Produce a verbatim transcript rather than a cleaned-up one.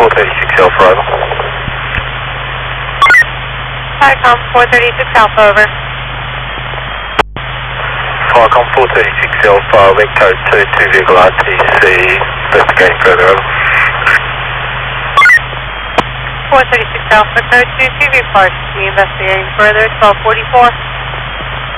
thirty-six Alpha, over. Falcon four thirty-six Alpha, over. Falcon four thirty-six Alpha, wind code two two vehicle R T C, investigating further, over. four thirty-six Alpha, code two two vehicle R T C, investigating further, twelve forty-four.